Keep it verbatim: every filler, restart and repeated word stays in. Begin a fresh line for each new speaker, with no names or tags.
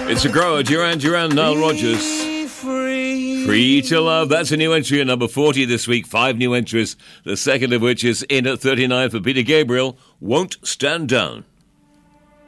It's a grower, Duran Duran, Nile Rodgers. Free. Free to Love. That's a new entry at number forty this week. Five new entries, the second of which is in at thirty-nine for Peter Gabriel, Won't Stand Down.